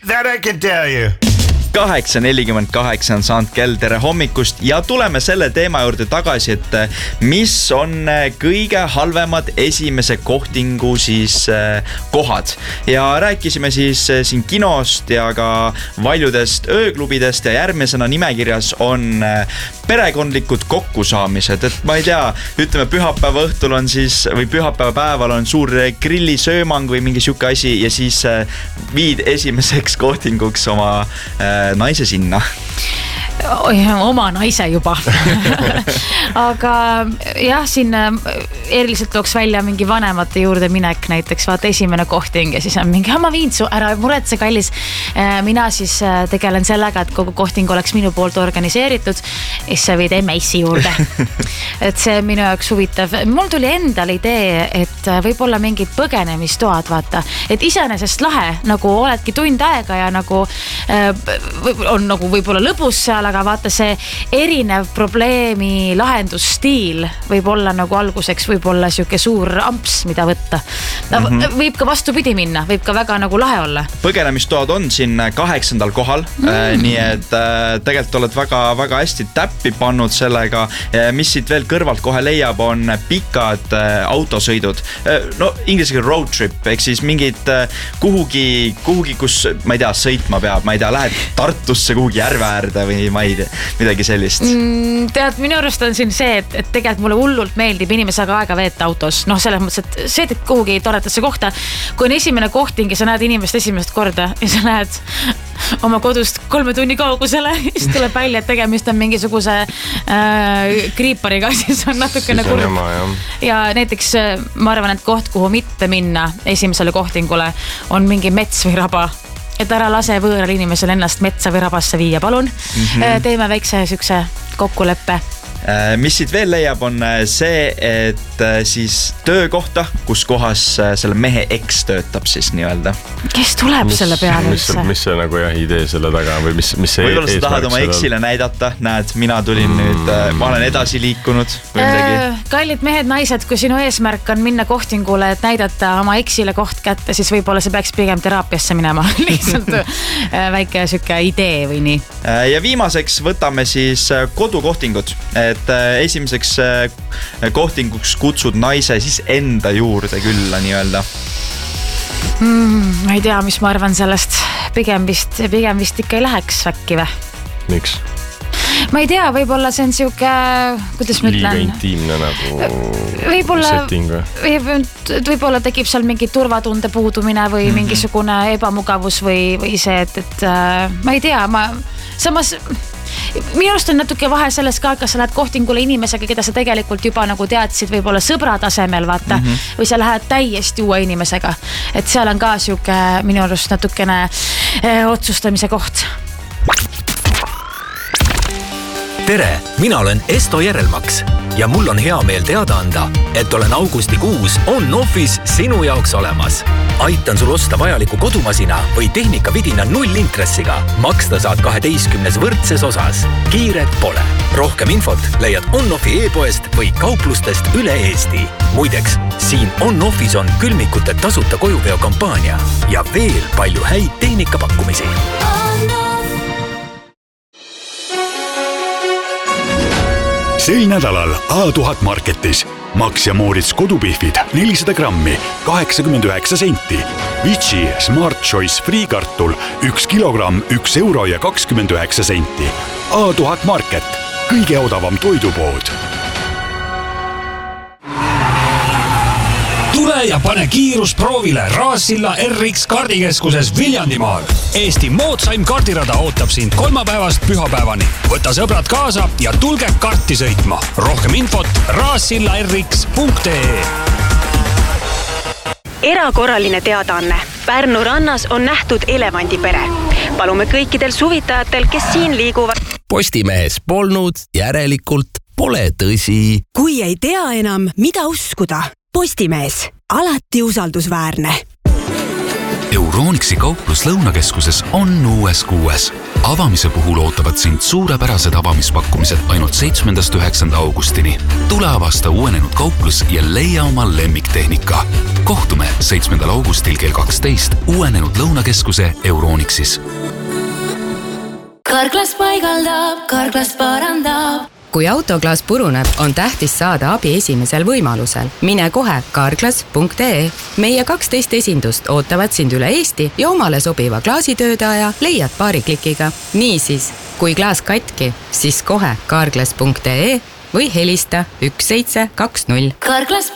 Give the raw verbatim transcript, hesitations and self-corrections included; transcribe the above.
that I can tell you. kaheksa nelikümmend kaheksa on saanud kell, tere hommikust ja tuleme selle teema juurde tagasi, et mis on kõige halvemad esimese kohtingu siis kohad. Ja rääkisime siis siin kinost ja ka valjudest ööklubidest ja järgmisena nimekirjas on perekondlikud kokkusaamised, et ma ei tea, ütleme pühapäeva õhtul on siis või pühapäeva päeval on suur grillisöömang või mingi siuke asi ja siis viid esimeseks kohtinguks oma naise sinna. Oi, oma naise juba. Aga jah, siin eriliselt tooks välja mingi vanemate juurde minek näiteks, vaata esimene kohting ja siis on mingi, ma viin su ära, muretse kallis. Mina siis tegelen sellega, et kogu kohting oleks minu poolt organiseeritud ja siis sa viid emmeissi juurde. Et see minu jaoks huvitav. Mul tuli endal idee, et võib-olla mingid põgenemistoad, vaata. Et iseenesest lahe, nagu oledki tund aega ja nagu on nagu võib-olla lõbus seal, aga vaata see erinev probleemi lahendusstiil võib olla nagu alguseks võib olla siuke suur amps, mida võtta. Mm-hmm. Võib ka vastupidi minna, võib ka väga nagu lahe olla. Põgenemistoad on siin kaheksandal kohal, mm. nii et tegelikult oled väga, väga hästi täppi pannud sellega. Mis siit veel kõrvalt kohe leiab, on pikad autosõidud. No inglise road trip, ehk siis mingid kuhugi, kuhugi, kus ma ei tea, sõitma peab, ma ei tea, lähed Tartusse kuhugi järve äärde või ma ei tea, midagi sellist. Mm, tead, minu arust on siin see, et, et tegelikult mulle hullult meeldib inimesega aega veeta autos. Noh, selles mõttes, et sõidad kuhugi toredasse kohta. Kui on esimene kohting ja sa näed inimest esimest korda ja sa näed oma kodust kolme tunni kaugusele, siis tuleb välja, et tegemist on mingisuguse äh, kriipariga, siis on natukene kurb. Ja näiteks ma arvan, et koht, kuhu mitte minna esimesele kohtingule on mingi mets või raba. Et ära lase võõral inimesel ennast metsa või rabasse viia, palun. Mm-hmm. Teeme väikse sükse kokkuleppe. Mis siit veel leiab on see, et siis töökohta, kus kohas selle mehe eks töötab siis nii-öelda. Kes tuleb mis, selle peale mis, üldse? Mis see nagu jah idee selle taga või mis, mis see võib-olla sa tahad oma eksile näidata, näed, mina tulin mm. nüüd, ma olen edasi liikunud või midagi. Kallid mehed, naised, kui sinu eesmärk on minna kohtingule, et näidata oma eksile koht kätte, siis võib-olla see peaks pigem teraapiasse minema. Lihtsalt väike süke idee või nii. Ja viimaseks võtame siis kodukohtingud. Et esimeseks kohtinguks kutsud naise siis enda juurde külla nii-öelda. Mm, ma ei tea, mis ma arvan sellest. Pigem vist, pigem vist ikka ei läheks väkki või? Miks? Ma ei tea, võib-olla see on siuke, kuidas ma ütlen? Liiga intiimne nagu võib-olla, setting või? Võib-olla tekib seal mingi turvatunde puudumine või mm-hmm. mingisugune ebamugavus või, või see, et, et ma ei tea, ma samas minu arust on natuke vahe selles ka, kas sa lähed kohtingule inimesega, keda sa tegelikult juba nagu teadsid võib-olla sõbra tasemel, vaata, mm-hmm. või sa lähed täiesti uue inimesega. Et seal on ka siuke minu arust natukene eh, otsustamise koht. Tere, mina olen Esto Järelmaks ja mul on hea meel teada anda, et olen augustikuus On-Office sinu jaoks olemas. Aitan sul osta vajaliku kodumasina või tehnikavidina null intressiga. Maksta saad kaheteistkümnes võrdses osas. Kiiret pole. Rohkem infot leiad On-Offi e-poest või kauplustest üle Eesti. Muideks, siin On-Office on külmikute tasuta kojuveo kampaania ja veel palju häid tehnikapakkumisi. Sel nädalal A tuhat Marketis Max ja Moritz kodupihvid nelisada grammi, kaheksakümmend üheksa senti. Vici Smart Choice Free kartul üks kilogramm, üks euro ja kakskümmend üheksa senti. A tuhat Market, kõige odavam toidupood. Tule ja pane kiirus proovile Raassilla R X kaardikeskuses Viljandimaal. Eesti moodsaim kaardirada ootab sind kolmapäevast pühapäevani. Võta sõbrad kaasa ja tulge karti sõitma. Rohkem infot raassilla r x punkt e e. Erakorraline teadaanne. Pärnu rannas on nähtud elevandipere. Palume kõikidel suvitajatel, kes siin liiguvad. Postimehes polnud, järelikult pole tõsi. Kui ei tea enam, mida uskuda, Postimees, alati usaldusväärne. Euro Euronixi kauplus Lõunakeskuses on uues kuues. Avamise puhul ootavad sind suurepärased avamispakkumised ainult seitsmendast üheksanda augustini. Tule avasta uuenenud kauplus ja leia oma lemmiktehnika. Kohtume seitsmendal augustil kell kaksteist uuenenud Lõunakeskuse Euronixis. Karklas paigaldab, Karklas parandab. Kui autoklaas puruneb, on tähtis saada abi esimesel võimalusel. Mine kohe karklas punkt ee. Meie kaksteist esindust ootavad sind üle Eesti ja omale sobiva klaasitöödaja leiad paari klikiga. Niisiis, kui klaas katki, siis kohe karklas punkt ee või helista üks seitse kaks null. Karklas